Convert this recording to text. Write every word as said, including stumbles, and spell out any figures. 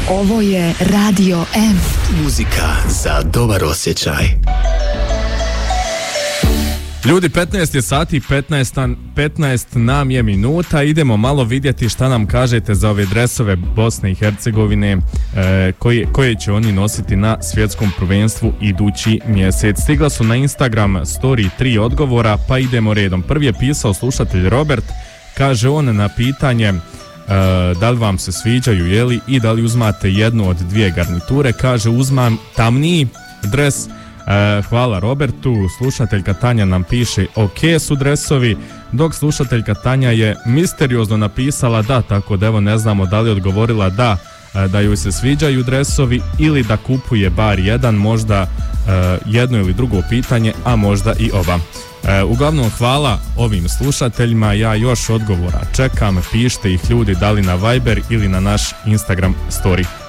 Ovo je Radio M. Muzika za dobar osjećaj. Ljudi, petnaest je sati, petnaest, petnaest nam je minuta. Idemo malo vidjeti šta nam kažete za ove dresove Bosne i Hercegovine e, koje, koje će oni nositi na svjetskom prvenstvu idući mjesec. Stigla su na Instagram story tri odgovora, pa idemo redom. Prvi je pisao slušatelj Robert, kaže on na pitanje Uh, da li vam se sviđaju, jeli, i da li uzmate jednu od dvije garniture, kaže uzmam tamniji dres. Uh, hvala Robertu. Slušateljka Tanja nam piše ok su dresovi, dok slušateljka Tanja je misteriozno napisala da, tako da evo ne znamo da li odgovorila da, uh, da joj se sviđaju dresovi ili da kupuje bar jedan, možda uh, jedno ili drugo pitanje, a možda i oba. E, uglavnom hvala ovim slušateljima, ja još odgovora čekam, pišite ih ljudi da li na Viber ili na naš Instagram story.